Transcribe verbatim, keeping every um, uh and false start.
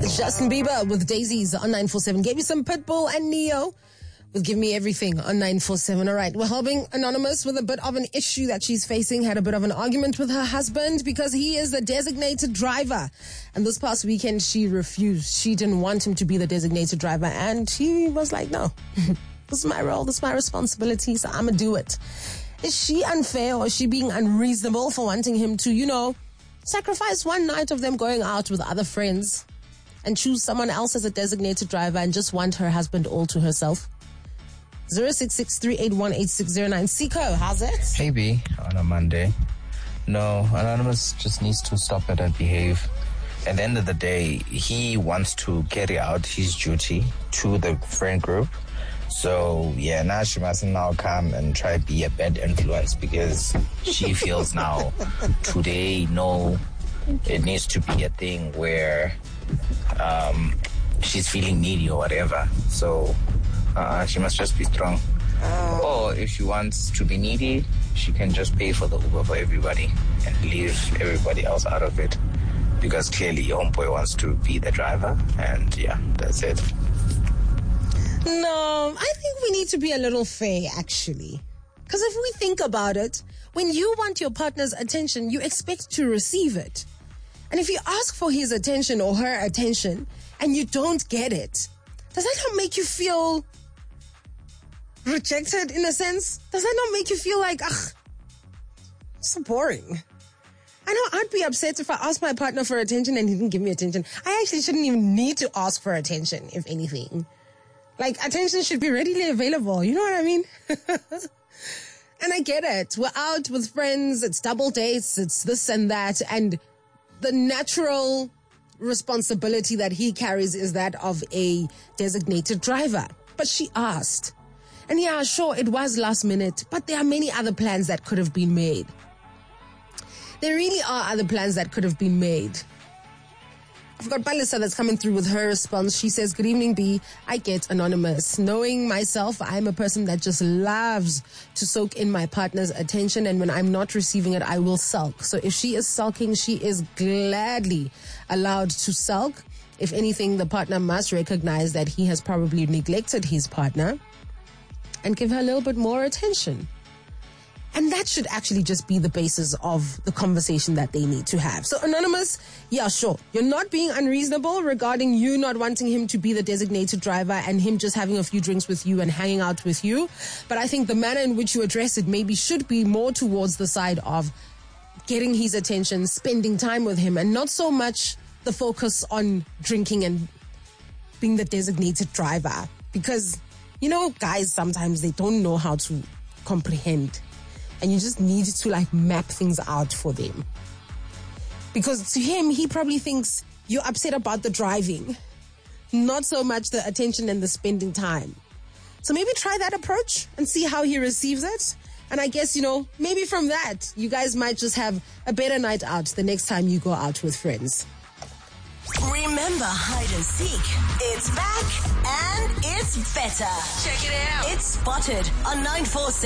Justin Bieber with Daisies on nine four seven. Gave you some Pitbull and Neo with Give Me Everything on nine four seven. All right, we're helping Anonymous with a bit of an issue that she's facing. Had a bit of an argument with her husband because he is the designated driver. And this past weekend, she refused. She didn't want him to be the designated driver. And he was like, no, this is my role. This is my responsibility. So I'm going to do it. Is she unfair or is she being unreasonable for wanting him to, you know, sacrifice one night of them going out with other friends and choose someone else as a designated driver and just want her husband all to herself? zero six six, three eight one, eight six zero nine. Siko, how's it? Hey B, on a Monday. No, Anonymous just needs to stop it and behave. At the end of the day, he wants to carry out his duty to the friend group. So, yeah, now she mustn't now come and try to be a bad influence because she feels now today, no, it needs to be a thing where um, she's feeling needy or whatever. So, uh, she must just be strong. Oh. Or if she wants to be needy, she can just pay for the Uber for everybody and leave everybody else out of it. Because clearly your homeboy wants to be the driver, and yeah, that's it. No, I think we need to be a little fair, actually. Because if we think about it, when you want your partner's attention, you expect to receive it. And if you ask for his attention or her attention and you don't get it, does that not make you feel rejected in a sense? Does that not make you feel like, ugh, so boring? I know I'd be upset if I asked my partner for attention and he didn't give me attention. I actually shouldn't even need to ask for attention, if anything. Like, attention should be readily available. You know what I mean? And I get it. We're out with friends. It's double dates. It's this and that. And the natural responsibility that he carries is that of a designated driver. But she asked. And yeah, sure, it was last minute. But there are many other plans that could have been made. There really are other plans that could have been made. I've got Palisa that's coming through with her response. She says, good evening, B. I get Anonymous. Knowing myself, I'm a person that just loves to soak in my partner's attention. And when I'm not receiving it, I will sulk. So if she is sulking, she is gladly allowed to sulk. If anything, the partner must recognize that he has probably neglected his partner and give her a little bit more attention. And that should actually just be the basis of the conversation that they need to have. So, Anonymous, yeah, sure. You're not being unreasonable regarding you not wanting him to be the designated driver and him just having a few drinks with you and hanging out with you. But I think the manner in which you address it maybe should be more towards the side of getting his attention, spending time with him, and not so much the focus on drinking and being the designated driver. Because, you know, guys, sometimes they don't know how to comprehend. And you just need to like map things out for them. Because to him, he probably thinks you're upset about the driving, not so much the attention and the spending time. So maybe try that approach and see how he receives it. And I guess, you know, maybe from that, you guys might just have a better night out the next time you go out with friends. Remember Hide and Seek. It's back and it's better. Check it out. It's Spotted on nine four seven.